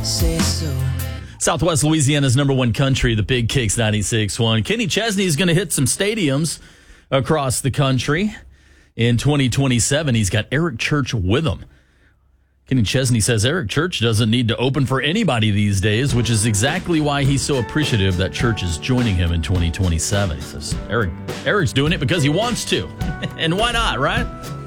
Say so. Southwest Louisiana's number one country, the Big Kicks 96.1. Kenny Chesney is going to hit some stadiums across the country in 2027. He's got Eric Church with him. Kenny Chesney says Eric Church doesn't need to open for anybody these days, which is exactly why he's so appreciative that Church is joining him in 2027. He says Eric's doing it because he wants to. And why not, right?